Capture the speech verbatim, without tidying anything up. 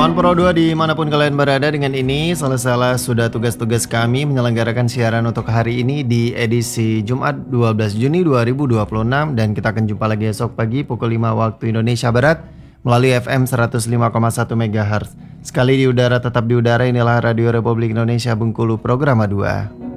Kawan Pro dua dimanapun kalian berada, dengan ini selesailah sudah tugas-tugas kami menyelenggarakan siaran untuk hari ini di edisi Jumat dua belas Juni dua ribu dua puluh enam. Dan kita akan jumpa lagi esok pagi pukul lima waktu Indonesia Barat melalui F M seratus lima koma satu MHz. Sekali di udara tetap di udara, inilah Radio Republik Indonesia Bengkulu Programa dua.